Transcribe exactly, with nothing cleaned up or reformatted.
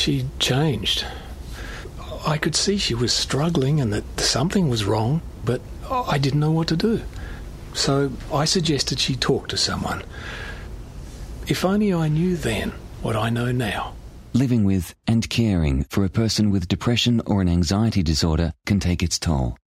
She changed. I could see she was struggling and that something was wrong, but I didn't know what to do. So I suggested she talk to someone. If only I knew then what I know now. Living with and caring for a person with depression or an anxiety disorder can take its toll.